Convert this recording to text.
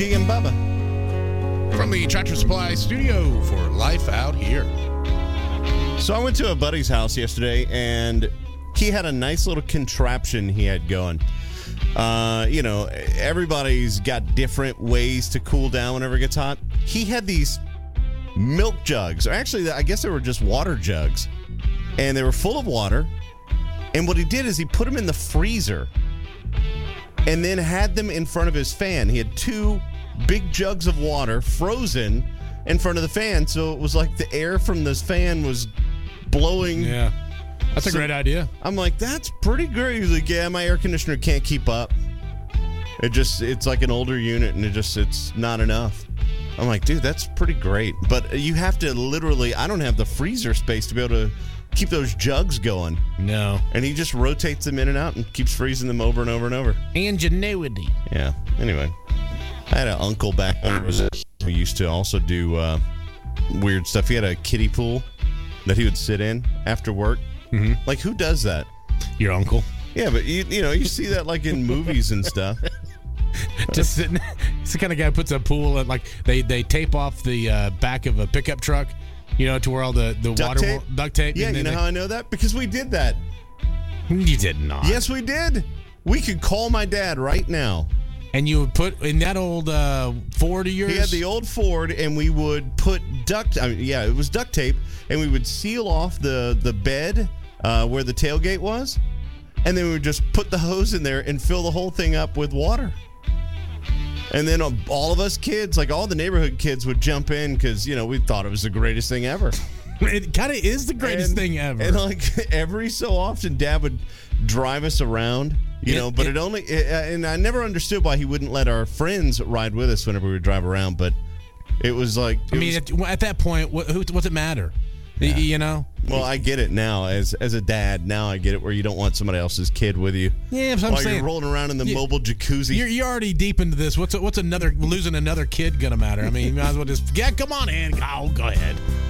And Bubba. From the Tractor Supply studio for Life Out Here. So I went to a buddy's house yesterday, and he had a nice little contraption he had going. Everybody's got different ways to cool down whenever it gets hot. He had these milk jugs, or actually, I guess they were just water jugs, and they were full of water. And what he did is he put them in the freezer and then had them in front of his fan. He had two big jugs of water frozen in front of the fan, so it was like the air from this fan was blowing. Yeah, that's a great idea. I'm like, that's pretty great. He's like, yeah, my air conditioner can't keep up. It's like an older unit, and it's not enough. I'm like, dude, that's pretty great. But you have to literally, I don't have the freezer space to be able to keep those jugs going. No. And he just rotates them in and out and keeps freezing them over and over and over. Ingenuity. Yeah. Anyway, I had an uncle back who used to also do weird stuff. He had a kiddie pool that he would sit in after work. Mm-hmm. Like, who does that? Your uncle. Yeah, but you see that like in movies and stuff. Just sitting. It's the kind of guy who puts a pool and like they tape off the back of a pickup truck, to where all the duct tape. Yeah, you know how I know that? Because we did that. You did not. Yes, we did. We could call my dad right now. And you would put in that old Ford of yours? He had the old Ford, and we would put it was duct tape, and we would seal off the bed where the tailgate was, and then we would just put the hose in there and fill the whole thing up with water. And then all of us kids, like all the neighborhood kids, would jump in because, we thought it was the greatest thing ever. It kind of is the greatest thing ever. And like every so often, Dad would drive us around, but and I never understood why he wouldn't let our friends ride with us whenever we would drive around. But it was like, at that point, what's it matter? Yeah. Well, I get it now as a dad. Now I get it where you don't want somebody else's kid with you. Yeah, that's what I'm saying. You're rolling around in the mobile jacuzzi. You're already deep into this. What's losing another kid gonna matter? I mean, you might as well just come on in. Oh, go ahead.